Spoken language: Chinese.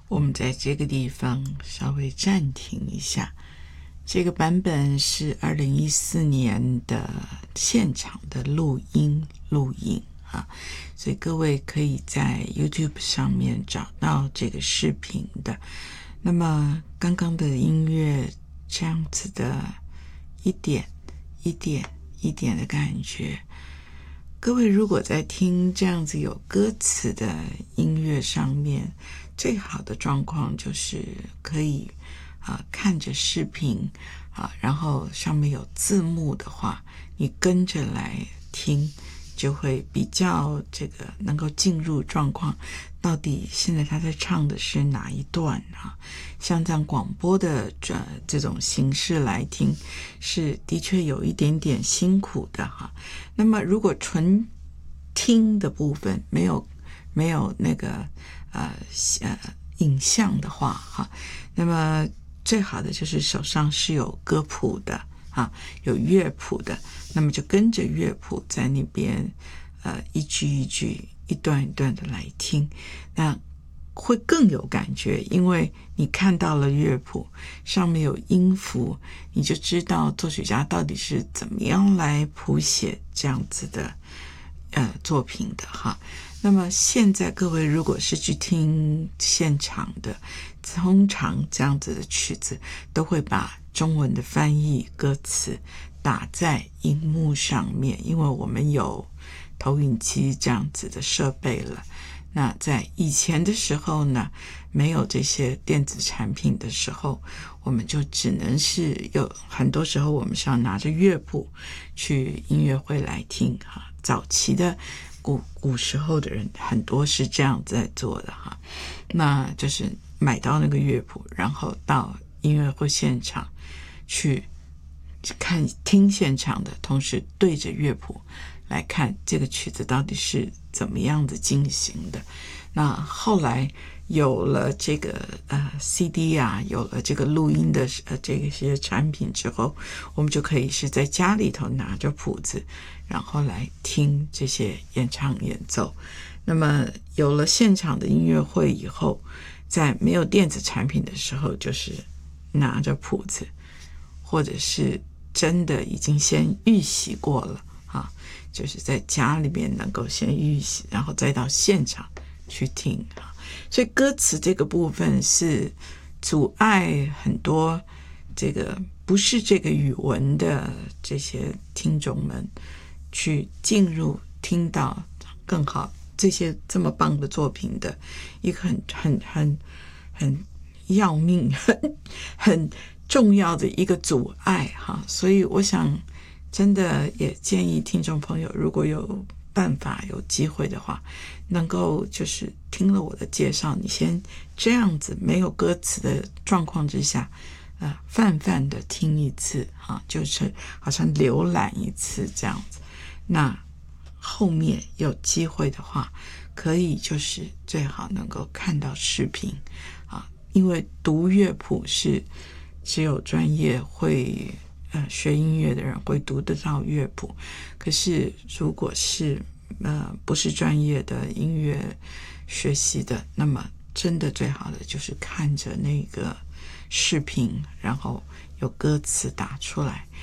我们在这个地方稍微暂停一下。这个版本是2014年的现场的录影啊，所以各位可以在 YouTube 上面找到这个视频的。那么刚刚的音乐这样子的一点的感觉，各位如果在听这样子有歌词的音乐上面，最好的状况就是可以看着视频然后上面有字幕的话，你跟着来听，就会比较这个能够进入状况。到底现在他在唱的是哪一段啊？像这样广播的这种形式来听，是的确有一点点辛苦的哈。那么如果纯听的部分没有那个影像的话哈，那么最好的就是手上是有歌谱的有乐谱的，那么就跟着乐谱在那边一句一句一段一段的来听，那会更有感觉，因为你看到了乐谱上面有音符，你就知道作曲家到底是怎么样来谱写这样子的作品的哈。那么现在各位如果是去听现场的，通常这样子的曲子都会把中文的翻译歌词打在荧幕上面，因为我们有投影机这样子的设备了。那在以前的时候呢，没有这些电子产品的时候，我们就只能是有很多时候我们是要拿着乐谱去音乐会来听早期的古时候的人很多是这样在做的那就是买到那个乐谱，然后到音乐会现场去听现场的，同时对着乐谱来看这个曲子到底是怎么样的进行的。那后来有了这个CD 有了这个录音的这些产品之后，我们就可以是在家里头拿着谱子，然后来听这些演唱演奏。那么有了现场的音乐会以后，在没有电子产品的时候，就是拿着谱子，或者是真的已经先预习过了就是在家里面能够先预习，然后再到现场去听所以歌词这个部分是阻碍很多这个不是这个语文的这些听众们去进入听到更好这些这么棒的作品的一个很要命很重要的一个阻碍所以我想真的也建议听众朋友，如果有办法有机会的话，能够就是听了我的介绍，你先这样子没有歌词的状况之下泛的听一次就是好像浏览一次这样子。那后面有机会的话，可以就是最好能够看到视频因为读乐谱是只有专业会学音乐的人会读得到乐谱，可是如果是不是专业的音乐学习的，那么真的最好的就是看着那个视频，然后有歌词打出来。